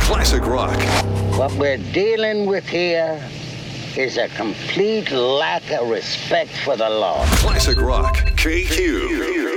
Classic rock. What we're dealing with here is a complete lack of respect for the law. Classic rock. KQ.